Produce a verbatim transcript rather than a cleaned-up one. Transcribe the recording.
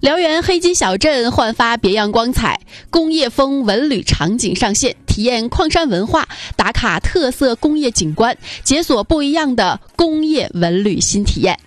辽源黑金小镇焕发别样光彩，工业风文旅场景上线，体验矿山文化，打卡特色工业景观，解锁不一样的工业文旅新体验。